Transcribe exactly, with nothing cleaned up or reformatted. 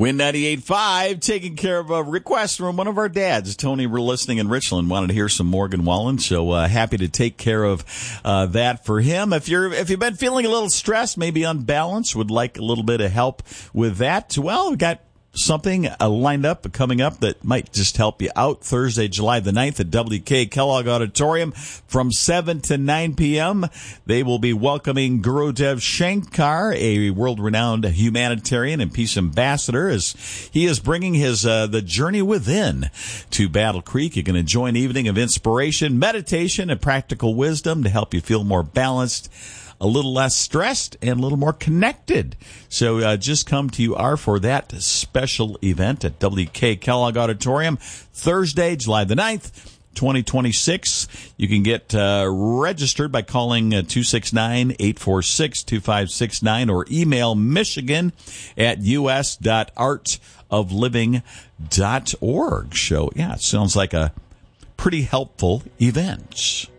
Win ninety-eight point five, taking care of a request from one of our dads. Tony, we're listening in Richland, wanted to hear some Morgan Wallen, so uh, happy to take care of uh, that for him. If you're if you've been feeling a little stressed, maybe unbalanced, would like a little bit of help with that, well, we got something uh, lined up, coming up that might just help you out. Thursday, July the ninth at W K Kellogg Auditorium from seven to nine p.m. They will be welcoming Gurudev Shankar, a world-renowned humanitarian and peace ambassador, as he is bringing his uh, The Journey Within to Battle Creek. You can enjoy an evening of inspiration, meditation, and practical wisdom to help you feel more balanced, a little less stressed, and a little more connected. So uh, just come to U R for that special event at W K Kellogg Auditorium, Thursday, July the ninth, twenty twenty-six. You can get uh, registered by calling uh, two six nine, eight four six, two five six nine or email michigan at u s dot art of living dot org. So, yeah, it sounds like a pretty helpful event.